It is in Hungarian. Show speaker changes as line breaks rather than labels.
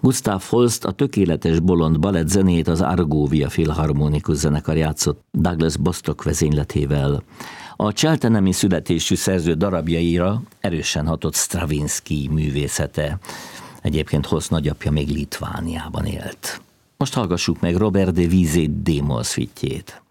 Gustav Holst a Tökéletes bolond balett zenéjét az Argovia Filharmonikus zenekar játszott Douglas Bostock vezényletével. A cseltenemi születésű szerző darabjaira erősen hatott Stravinsky művészete. Egyébként Holst nagyapja még Litvániában élt. Most hallgassuk meg Robert de Vizé D-moll szvittjét.